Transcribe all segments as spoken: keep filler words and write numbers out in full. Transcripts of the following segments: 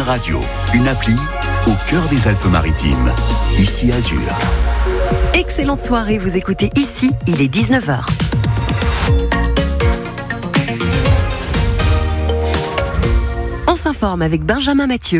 Radio, une appli au cœur des Alpes-Maritimes. Ici Azur. Excellente soirée, vous écoutez Ici, il est dix-neuf heures. On s'informe avec Benjamin Mathieu.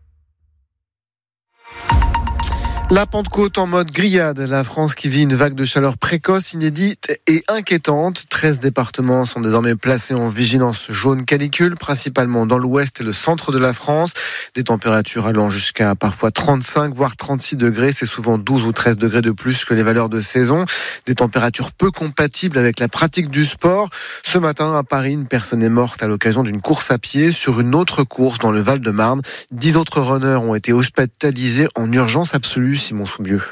La Pentecôte en mode grillade. La France qui vit une vague de chaleur précoce, inédite et inquiétante. treize départements sont désormais placés en vigilance jaune canicule, principalement dans l'ouest et le centre de la France. Des températures allant jusqu'à parfois trente-cinq, voire trente-six degrés. C'est souvent douze ou treize degrés de plus que les valeurs de saison. Des températures peu compatibles avec la pratique du sport. Ce matin, à Paris, une personne est morte à l'occasion d'une course à pied sur une autre course dans le Val-de-Marne. Dix autres runners ont été hospitalisés en urgence absolue. Simon Soubieux.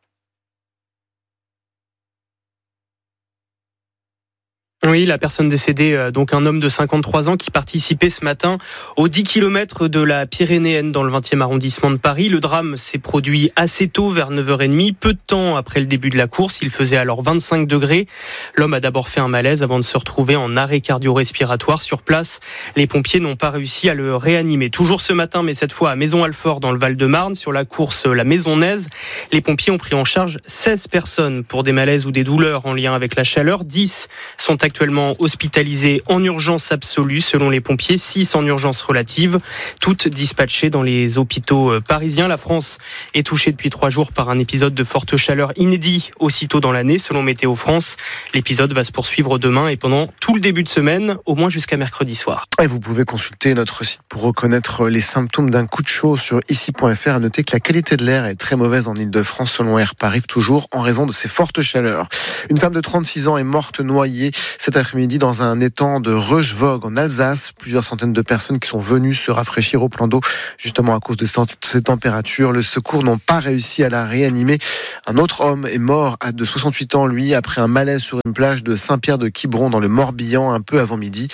Oui, la personne décédée, donc un homme de cinquante-trois ans qui participait ce matin aux dix kilomètres de la Pyrénéenne dans le vingtième arrondissement de Paris. Le drame s'est produit assez tôt, vers neuf heures trente, peu de temps après le début de la course. Il faisait alors vingt-cinq degrés. L'homme a d'abord fait un malaise avant de se retrouver en arrêt cardio-respiratoire. Sur place, les pompiers n'ont pas réussi à le réanimer. Toujours ce matin, mais cette fois à Maison-Alfort dans le Val-de-Marne, sur la course La Maisonnaise, les pompiers ont pris en charge seize personnes pour des malaises ou des douleurs en lien avec la chaleur. dix sont actuellement hospitalisés en urgence absolue selon les pompiers, six en urgence relative, toutes dispatchées dans les hôpitaux parisiens. La France est touchée depuis trois jours par un épisode de forte chaleur inédit aussitôt dans l'année selon Météo France. L'épisode va se poursuivre demain et pendant tout le début de semaine, au moins jusqu'à mercredi soir. Et vous pouvez consulter notre site pour reconnaître les symptômes d'un coup de chaud sur ici point f r. À noter que la qualité de l'air est très mauvaise en Ile-de-France selon Air Paris, toujours en raison de ces fortes chaleurs. Une femme de trente-six ans est morte noyée cet après-midi dans un étang de Reuchvoog en Alsace. Plusieurs centaines de personnes qui sont venues se rafraîchir au plan d'eau justement à cause de ces températures. Le secours n'ont pas réussi à la réanimer. Un autre homme est mort à de soixante-huit ans, lui, après un malaise sur une plage de Saint-Pierre-de-Quiberon dans le Morbihan un peu avant midi.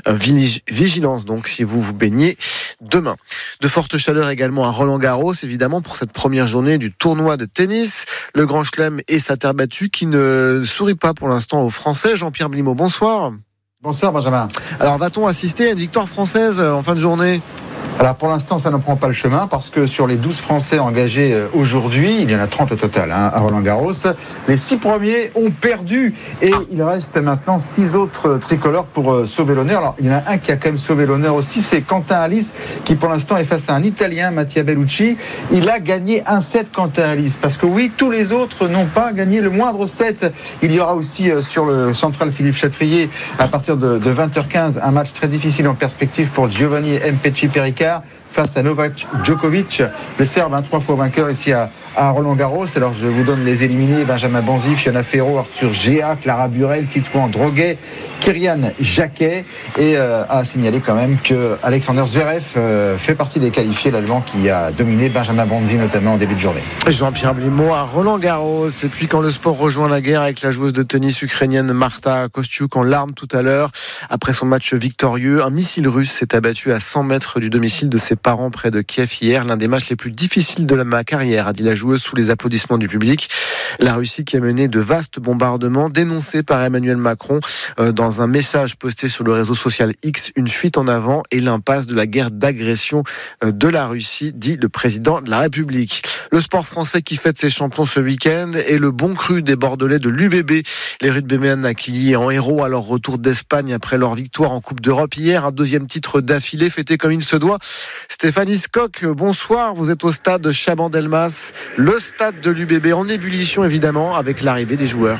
Vigilance donc si vous vous baignez demain. De fortes chaleurs également à Roland-Garros, évidemment, pour cette première journée du tournoi de tennis. Le Grand Chelem et sa terre battue qui ne sourit pas pour l'instant aux Français. Jean-Pierre Blimaud, bonsoir. Bonsoir Benjamin. Alors va-t-on assister à une victoire française en fin de journée ? Alors pour l'instant ça ne prend pas le chemin parce que sur les douze Français engagés aujourd'hui, il y en a trente au total hein, à Roland-Garros, les six premiers ont perdu et il reste maintenant six autres tricolores pour euh, sauver l'honneur. Alors il y en a un qui a quand même sauvé l'honneur aussi, c'est Quentin Halys qui pour l'instant est face à un Italien, Mattia Bellucci. Il a gagné un set Quentin Halys parce que oui, tous les autres n'ont pas gagné le moindre set. Il y aura aussi euh, sur le central Philippe Chatrier à partir de, de vingt heures quinze un match très difficile en perspective pour Giovanni Mpetshi Pericard face à Novak Djokovic, le Serbe, hein, trois fois vainqueur ici à, à Roland-Garros. Alors je vous donne les éliminés: Benjamin Bonzi, Fiona Ferro, Arthur Géa, Clara Burel, Titouan Droguet, Kyrian Jacquet. Et euh, à signaler quand même que Alexander Zverev euh, fait partie des qualifiés, l'Allemand qui a dominé Benjamin Bonzi notamment en début de journée. Jean-Pierre Blimaud à Roland-Garros. Et puis quand le sport rejoint la guerre avec la joueuse de tennis ukrainienne Marta Kostyuk en larmes tout à l'heure après son match victorieux, un missile russe s'est abattu à cent mètres du domicile de ses parents près de Kiev hier. L'un des matchs les plus difficiles de ma carrière, a dit la joueuse sous les applaudissements du public. La Russie qui a mené de vastes bombardements dénoncés par Emmanuel Macron euh, dans un message posté sur le réseau social X, une fuite en avant et l'impasse de la guerre d'agression euh, de la Russie, dit le président de la République. Le sport français qui fête ses champions ce week-end et le bon cru des Bordelais de l'U B B. Les rugbymen accueillis en héros à leur retour d'Espagne après leur victoire en Coupe d'Europe hier, un deuxième titre d'affilée fêté comme il se doit. Stéphanie Skock, bonsoir, vous êtes au stade Chaban-Delmas, le stade de l'U B B en ébullition évidemment avec l'arrivée des joueurs.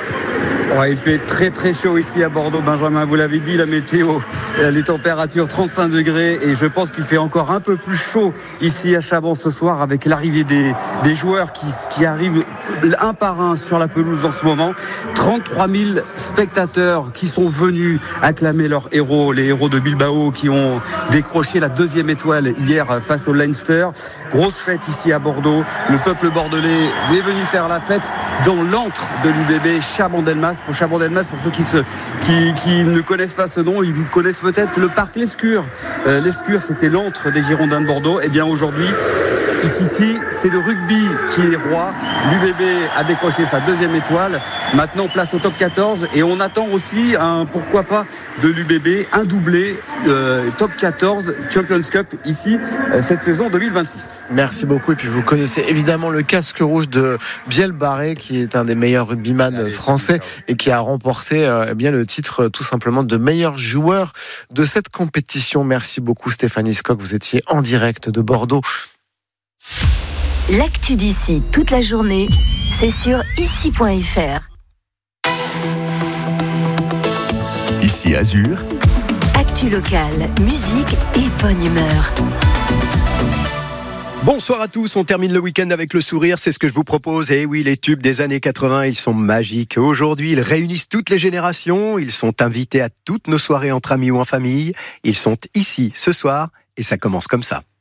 Ouais, il fait très très chaud ici à Bordeaux, Benjamin, vous l'avez dit, la météo, les températures trente-cinq degrés et je pense qu'il fait encore un peu plus chaud ici à Chaban ce soir avec l'arrivée des, des joueurs qui, qui arrivent un par un sur la pelouse en ce moment. trente-trois mille spectateurs qui sont venus acclamer leurs héros, les héros de Bilbao qui ont décroché la deuxième étoile hier face au Leinster. Grosse fête ici à Bordeaux, le peuple bordelais est venu faire la fête dans l'antre de l'U B B Chaban-Delmas pour Chabandelmas, pour ceux qui, se, qui, qui ne connaissent pas ce nom, ils connaissent peut-être le parc Lescure. Euh, Lescure, c'était l'antre des Girondins de Bordeaux. Et bien aujourd'hui, ici, c'est le rugby qui est roi. L'U B B a décroché sa deuxième étoile. Maintenant, place au top quatorze. Et on attend aussi, un, pourquoi pas, de l'U B B, un doublé euh, top quatorze Champions Cup ici, euh, cette saison deux mille vingt-six. Merci beaucoup. Et puis vous connaissez évidemment le casque rouge de Biel Barré, qui est un des meilleurs rugbyman Allez, français et qui a remporté euh, eh bien, le titre tout simplement de meilleur joueur de cette compétition. Merci beaucoup Stéphanie Scocq. Vous étiez en direct de Bordeaux. L'actu d'ici toute la journée, c'est sur ici point f r. Ici Azur. Actu locale, musique et bonne humeur. Bonsoir à tous, on termine le week-end avec le sourire, c'est ce que je vous propose. Et oui, les tubes des années quatre-vingts, ils sont magiques. Aujourd'hui, ils réunissent toutes les générations, ils sont invités à toutes nos soirées entre amis ou en famille. Ils sont ici ce soir et ça commence comme ça.